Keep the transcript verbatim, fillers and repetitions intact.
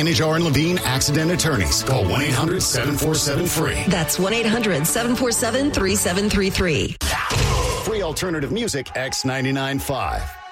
Anajar and Levine Accident Attorneys. Call one eight hundred seven four seven free. That's one eight hundred seven four seven three seven three three. Free alternative music, X ninety-nine point five.